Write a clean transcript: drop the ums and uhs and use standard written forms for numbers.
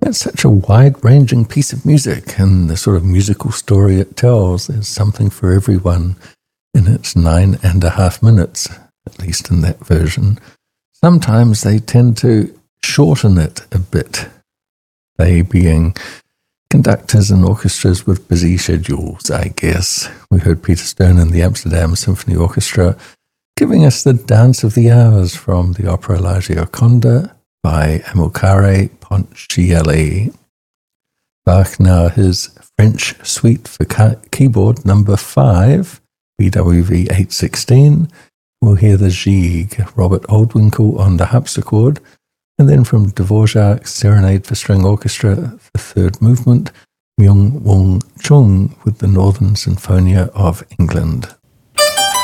it's such a wide-ranging piece of music, and the sort of musical story it tells. There's something for everyone in its 9.5 minutes, at least in that version. Sometimes they tend to shorten it a bit, they being conductors and orchestras with busy schedules, I guess. We heard Peter Stern and the Amsterdam Symphony Orchestra giving us the Dance of the Hours from the opera La Gioconda by Amilcare Ponchielli. Bach now his French Suite for Keyboard number 5, BWV 816. We'll hear the Gigue, Robert Oldwinkle on the harpsichord, and then from Dvorak's Serenade for String Orchestra, the third movement, Myung Whun Chung with the Northern Sinfonia of England.